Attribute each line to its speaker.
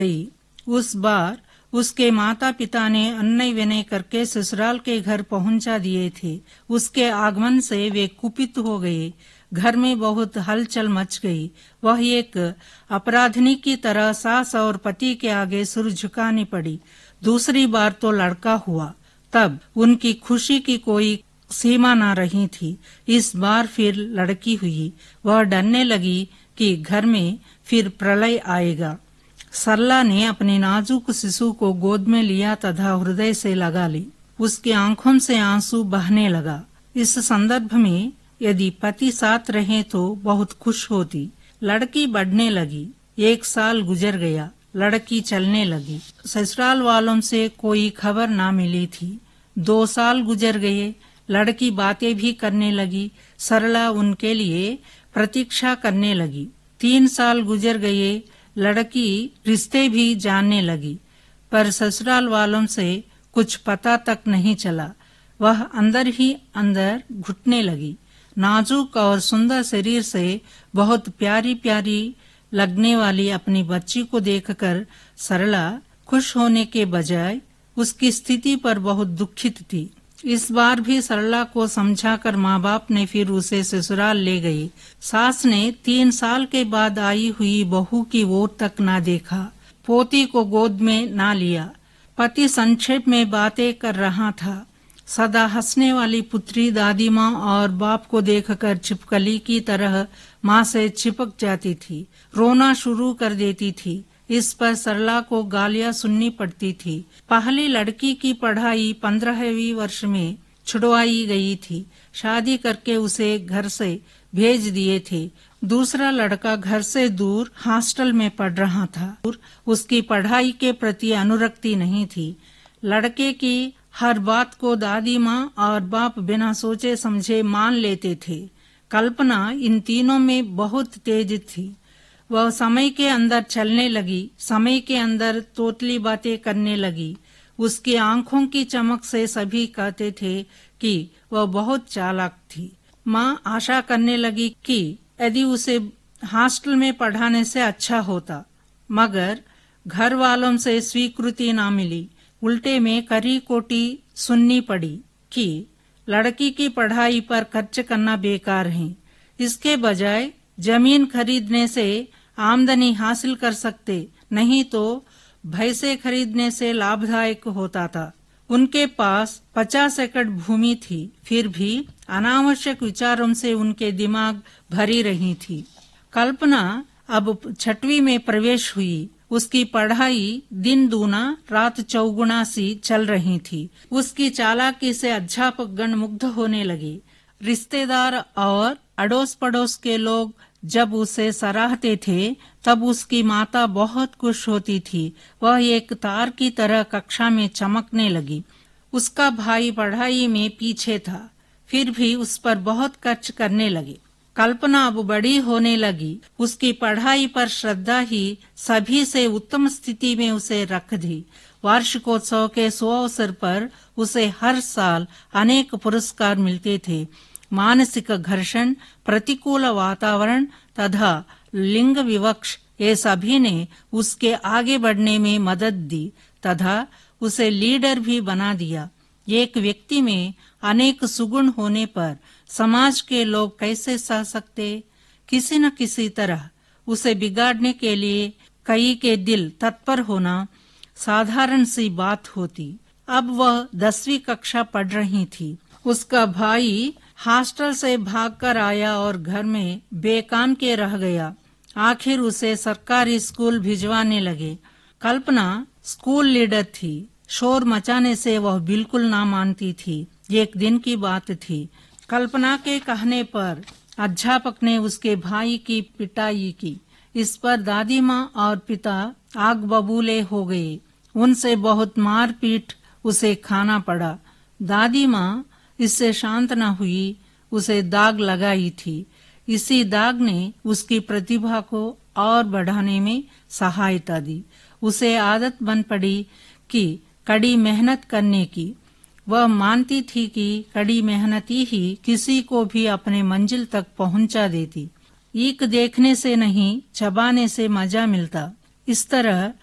Speaker 1: गई। उस बार उसके माता पिता ने अन्य विनय करके ससुराल के घर पहुंचा दिए थे। उसके आगमन से वे कुपित हो गए। घर में बहुत हलचल मच गई। वह एक अपराधिनी की तरह सास और पति के आगे सिर झुकानी पड़ी। दूसरी बार तो लड़का हुआ, तब उनकी खुशी की कोई सीमा न रही थी। इस बार फिर लड़की हुई। वह डरने लगी कि घर में फिर प्रलय आएगा। सरला ने अपने नाजुक शिशु को गोद में लिया तथा हृदय से लगा ली। उसकी आंखों से आंसू बहने लगा। इस संदर्भ में यदि पति साथ रहे तो बहुत खुश होती। लड़की बढ़ने लगी। 1 साल गुजर गया। लड़की चलने लगी। ससुराल वालों से कोई खबर ना मिली थी। 2 साल गुजर गए। लड़की बातें भी करने लगी। सरला उनके लिए प्रतीक्षा करने लगी। 3 साल गुजर गए। लड़की रिश्ते भी जानने लगी, पर ससुराल वालों से कुछ पता तक नहीं चला। वह अंदर ही अंदर घुटने लगी। नाजुक और सुंदर शरीर से बहुत प्यारी प्यारी लगने वाली अपनी बच्ची को देखकर सरला खुश होने के बजाय उसकी स्थिति पर बहुत दुखित थी। इस बार भी सरला को समझाकर माँ बाप ने फिर उसे ससुराल ले गई। सास ने 3 साल के बाद आई हुई बहू की ओर तक ना देखा। पोती को गोद में ना लिया। पति संक्षेप में बातें कर रहा था। सदा हंसने वाली पुत्री दादी माँ और बाप को देखकर छिपकली की तरह माँ से चिपक जाती थी। रोना शुरू कर देती थी। इस पर सरला को गालियां सुननी पड़ती थी। पहली लड़की की पढ़ाई 15वीं वर्ष में छुड़वाई गई थी। शादी करके उसे घर से भेज दिए थे। दूसरा लड़का घर से दूर हॉस्टल में पढ़ रहा था। उसकी पढ़ाई के प्रति अनुरक्ति नहीं थी। लड़के की हर बात को दादी माँ और बाप बिना सोचे समझे मान लेते थे। कल्पना इन तीनों में बहुत तेज थी। वह समय के अंदर चलने लगी। समय के अंदर तोतली बातें करने लगी। उसकी आंखों की चमक से सभी कहते थे कि वह बहुत चालाक थी। माँ आशा करने लगी कि यदि उसे हॉस्टल में पढ़ाने से अच्छा होता, मगर घर वालों से स्वीकृति न मिली। उल्टे में करी कोटी सुननी पड़ी कि लड़की की पढ़ाई पर खर्च करना बेकार है। इसके बजाय जमीन खरीदने से आमदनी हासिल कर सकते, नहीं तो भैंसे खरीदने से लाभदायक होता था। उनके पास 50 एकड़ भूमि थी, फिर भी अनावश्यक विचारों से उनके दिमाग भरी रही थी। कल्पना अब 6वीं में प्रवेश हुई। उसकी पढ़ाई दिन दूना रात चौगुना सी चल रही थी। उसकी चालाकी से अध्यापक गण मुग्ध होने लगे। रिश्तेदार और अड़ोस पड़ोस के लोग जब उसे सराहते थे, तब उसकी माता बहुत खुश होती थी। वह एक तार की तरह कक्षा में चमकने लगी। उसका भाई पढ़ाई में पीछे था, फिर भी उस पर बहुत खर्च करने लगे। कल्पना अब बड़ी होने लगी। उसकी पढ़ाई पर श्रद्धा ही सभी से उत्तम स्थिति में उसे रख दी। वार्षिकोत्सव के अवसर पर उसे हर साल अनेक पुरस्कार मिलते थे। मानसिक घर्षण, प्रतिकूल वातावरण तथा लिंग विवक्ष, ये सभी ने उसके आगे बढ़ने में मदद दी तथा उसे लीडर भी बना दिया। एक व्यक्ति में अनेक सुगुण होने पर समाज के लोग कैसे सह सकते? किसी न किसी तरह उसे बिगाड़ने के लिए कई के दिल तत्पर होना साधारण सी बात होती। अब वह 10वीं कक्षा पढ़ रही थी। उसका भाई हॉस्टल से भागकर आया और घर में बेकाम के रह गया। आखिर उसे सरकारी स्कूल भिजवाने लगे। कल्पना स्कूल लीडर थी। शोर मचाने से वह बिल्कुल ना मानती थी। एक दिन की बात थी। कल्पना के कहने पर अध्यापक ने उसके भाई की पिटाई की। इस पर दादी माँ और पिता आग बबूले हो गए। उनसे बहुत मारपीट उसे खाना पड़ा। दादी माँ इससे शांत न हुई, उसे दाग लगाई थी। इसी दाग ने उसकी प्रतिभा को और बढ़ाने में सहायता दी। उसे आदत बन पड़ी कि कड़ी मेहनत करने की। वह मानती थी कि कड़ी मेहनती ही किसी को भी अपने मंजिल तक पहुंचा देती। ईक देखने से नहीं, चबाने से मजा मिलता। इस तरह